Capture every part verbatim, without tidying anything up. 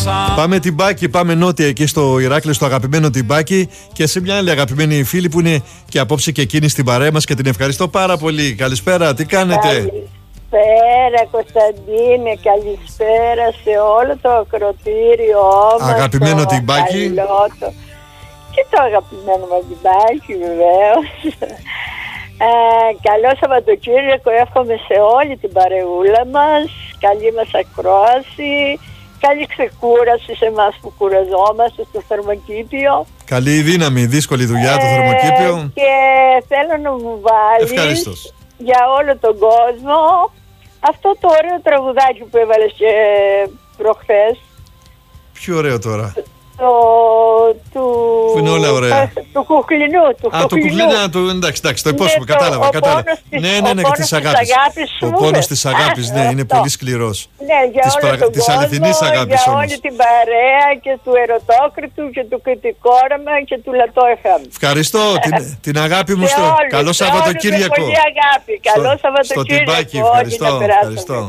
Πάμε Τυμπάκι, πάμε νότια εκεί στο Ηράκλειο, στο αγαπημένο Τυμπάκι και σε μια άλλη αγαπημένη φίλη που είναι και απόψε και εκείνη στην παρέα μας και την ευχαριστώ πάρα πολύ. Καλησπέρα, τι κάνετε? Καλησπέρα Κωνσταντίνε, καλησπέρα σε όλο το ακροτήριό μας. Αγαπημένο Τυμπάκι. Το... Και το αγαπημένο μας Τυμπάκι βεβαίως. Ε, καλό Σαββατοκύριακο εύχομαι σε όλη την παρεούλα μας. Καλή μας ακρόαση. Καλή ξεκούραση σε εμάς που κουραζόμαστε στο θερμοκήπιο. Καλή δύναμη, δύσκολη δουλειά ε, το θερμοκήπιο. Και θέλω να μου βάλεις Ευχαριστώς. για όλο τον κόσμο αυτό το ωραίο τραγουδάκι που έβαλες και προχθές. Ποιο ωραίο τώρα? Το, του, που είναι όλα ωραία. Του κουκλινού. Του Α, το κουκλινού. Το, εντάξει, εντάξει, το υπόσχομαι, κατάλαβα. κατάλαβα. Της, ναι, ναι, ναι, ο της αγάπης. αγάπης ο πόνος της αγάπης, ναι, είναι πολύ σκληρός. Ναι, για της, όλο παρα... τον της κόσμο, αληθινής αγάπης για όμως. όλη την παρέα και του Ερωτόκριτου και του Κριτικόραμα και του Λατό εφ εμ. Ευχαριστώ την, την αγάπη μου στο όλους, καλό Σαββατοκύριακο. Πολύ αγάπη, καλό Σαββατοκύριακο. Στο Τυμπάκι, ευχαριστώ. ευχαριστώ.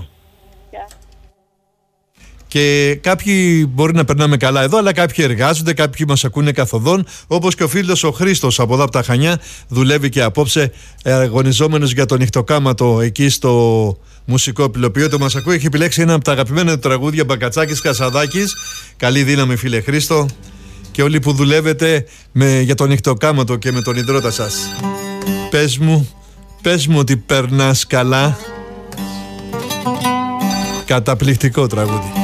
Και κάποιοι μπορεί να περνάμε καλά εδώ, αλλά κάποιοι εργάζονται, κάποιοι μας ακούνε καθοδόν. Όπως και ο φίλος ο Χρήστος από εδώ από τα Χανιά, δουλεύει και απόψε αγωνιζόμενος για το νυχτοκάματο εκεί στο μουσικό επιλοποιείο. Το μας ακούει, έχει επιλέξει ένα από τα αγαπημένα του τραγούδια, Μπακατσάκης Κασαδάκης. Καλή δύναμη, φίλε Χρήστο. Και όλοι που δουλεύετε με, για το νυχτοκάματο και με τον ιδρώτα σας. Πες μου, πες μου ότι περνάς καλά. Καταπληκτικό τραγούδι.